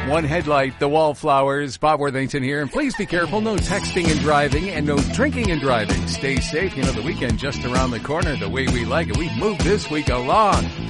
One headlight, the wallflowers. Bob Worthington here. And please be careful. No texting and driving and no drinking and driving. Stay safe. You know, the weekend just around the corner the way we like it. We've moved this week along.